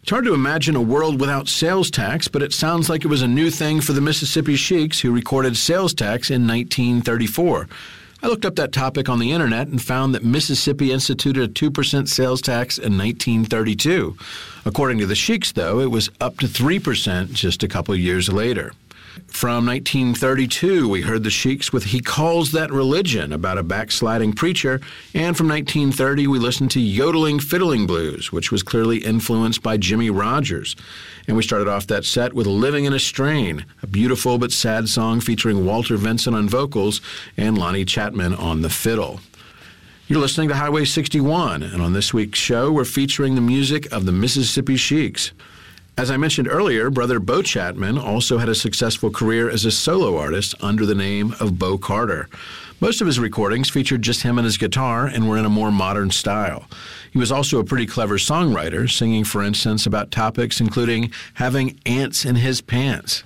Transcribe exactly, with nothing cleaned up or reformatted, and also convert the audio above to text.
It's hard to imagine a world without sales tax, but it sounds like it was a new thing for the Mississippi Sheiks, who recorded sales tax in nineteen thirty-four. I looked up that topic on the internet and found that Mississippi instituted a two percent sales tax in nineteen thirty-two. According to the Sheiks, though, it was up to three percent just a couple years later. From nineteen thirty-two, we heard the Sheiks with He Calls That Religion, about a backsliding preacher, and from nineteen thirty, we listened to Yodeling Fiddling Blues, which was clearly influenced by Jimmie Rodgers. And we started off that set with Living in a Strain, a beautiful but sad song featuring Walter Vincent on vocals and Lonnie Chapman on the fiddle. You're listening to Highway sixty-one, and on this week's show, we're featuring the music of the Mississippi Sheiks. As I mentioned earlier, Brother Bo Chapman also had a successful career as a solo artist under the name of Bo Carter. Most of his recordings featured just him and his guitar and were in a more modern style. He was also a pretty clever songwriter, singing, for instance, about topics including having ants in his pants.